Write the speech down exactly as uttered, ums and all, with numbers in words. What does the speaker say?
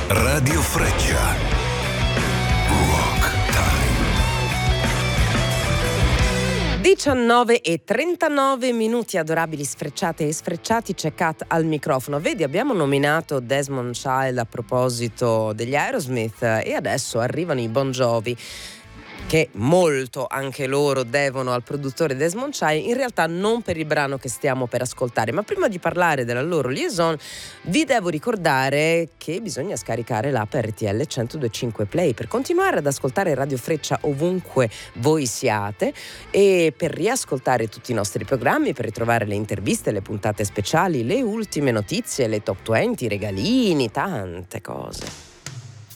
Radio Freccia. Rock Time. diciannove e trentanove minuti, adorabili sfrecciate e sfrecciati, c'è Kat al microfono. Vedi, abbiamo nominato Desmond Child a proposito degli Aerosmith e adesso arrivano i Bon Jovi, che molto anche loro devono al produttore Desmond Child, in realtà non per il brano che stiamo per ascoltare, ma prima di parlare della loro liaison vi devo ricordare che bisogna scaricare l'app R T L centodue e cinque Play per continuare ad ascoltare Radio Freccia ovunque voi siate e per riascoltare tutti i nostri programmi, per ritrovare le interviste, le puntate speciali, le ultime notizie, le top venti, i regalini, tante cose.